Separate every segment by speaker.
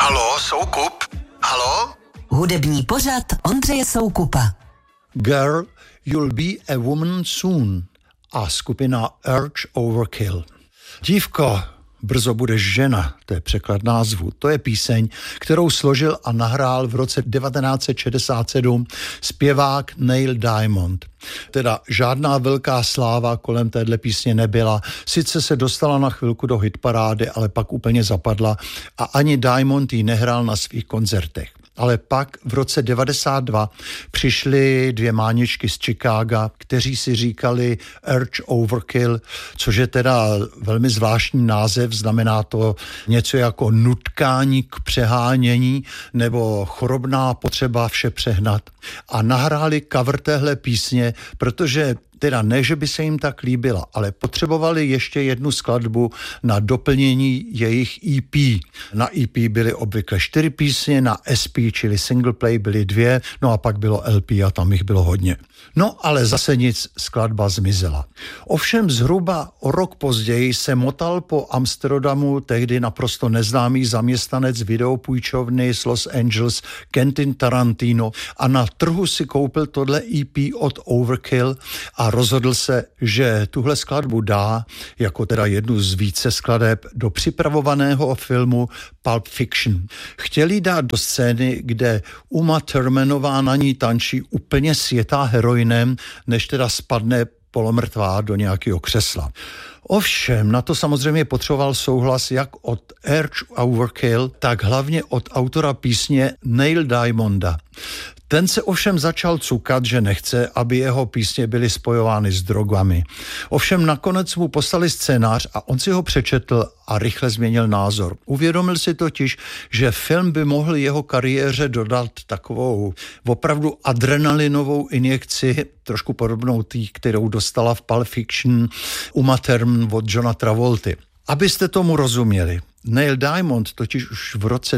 Speaker 1: Halo, Soukup? Halo?
Speaker 2: Hudební pořad Ondřeje Soukupa.
Speaker 3: Girl, you'll be a woman soon. A skupina Urge Overkill. Dívko, brzo budeš žena, to je překlad názvu. To je píseň, kterou složil a nahrál v roce 1967 zpěvák Neil Diamond. Teda žádná velká sláva kolem téhle písně nebyla. Sice se dostala na chvilku do hitparády, ale pak úplně zapadla a ani Diamond ji nehrál na svých koncertech. Ale pak v roce 92 přišly dvě máničky z Chicaga, kteří si říkali Urge Overkill, což je teda velmi zvláštní název, znamená to něco jako nutkání k přehánění nebo chorobná potřeba vše přehnat. A nahráli cover téhle písně, protože teda ne, že by se jim tak líbila, ale potřebovali ještě jednu skladbu na doplnění jejich EP. Na EP byly obvykle 4 písně, na SP, čili single play, byly 2, no a pak bylo LP a tam jich bylo hodně. No ale zase nic, skladba zmizela. Ovšem zhruba o rok později se motal po Amsterdamu tehdy naprosto neznámý zaměstnanec videopůjčovny z Los Angeles Quentin Tarantino a na trhu si koupil tohle EP od Overkill a rozhodl se, že tuhle skladbu dá, jako teda jednu z více skladeb, do připravovaného filmu Pulp Fiction. Chtěli dát do scény, kde Uma Thurmanová na ní tančí úplně světá heroinem, než teda spadne polomrtvá do nějakého křesla. Ovšem, na to samozřejmě potřeboval souhlas jak od Urge Overkill, tak hlavně od autora písně Neil Diamonda. Ten se ovšem začal cukat, že nechce, aby jeho písně byly spojovány s drogami. Ovšem nakonec mu poslali scénář a on si ho přečetl a rychle změnil názor. Uvědomil si totiž, že film by mohl jeho kariéře dodat takovou opravdu adrenalinovou injekci, trošku podobnou tý, kterou dostala v Pulp Fiction Uma Thurman od Johna Travolty. Abyste tomu rozuměli, Neil Diamond totiž už v roce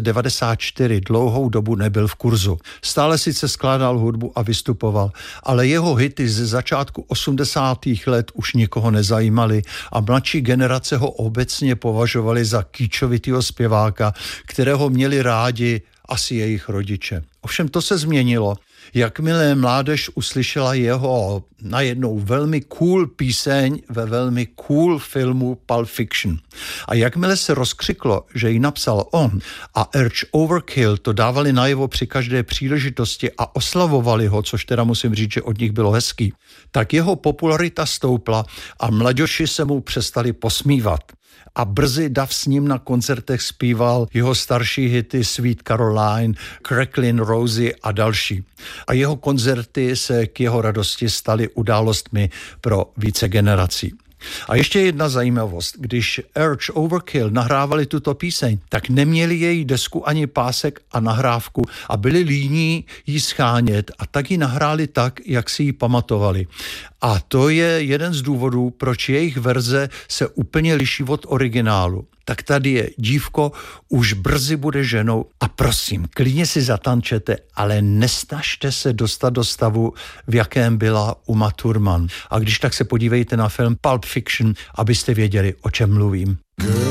Speaker 3: 94 dlouhou dobu nebyl v kurzu. Stále sice skládal hudbu a vystupoval, ale jeho hity ze začátku 80. let už nikoho nezajímaly a mladší generace ho obecně považovali za kýčovitýho zpěváka, kterého měli rádi asi jejich rodiče. Ovšem to se změnilo, jakmile mládež uslyšela jeho najednou velmi cool píseň ve velmi cool filmu Pulp Fiction. A jakmile se rozkřiklo, že ji napsal on a Urge Overkill to dávali najevo při každé příležitosti a oslavovali ho, což teda musím říct, že od nich bylo hezký, tak jeho popularita stoupla a mladěši se mu přestali posmívat. A brzy dav s ním na koncertech zpíval jeho starší hity Sweet Caroline, Cracklin' Rosie a další. A jeho koncerty se k jeho radosti staly událostmi pro více generací. A ještě jedna zajímavost. Když Urge Overkill nahrávali tuto píseň, tak neměli její desku ani pásek a nahrávku a byli líní jí schánět a tak ji nahráli tak, jak si ji pamatovali. A to je jeden z důvodů, proč jejich verze se úplně liší od originálu. Tak tady je dívko, už brzy bude ženou a prosím, klidně si zatančete, ale nesnažte se dostat do stavu, v jakém byla Uma Thurman. A když tak se podívejte na film Pulp Fiction, abyste věděli, o čem mluvím.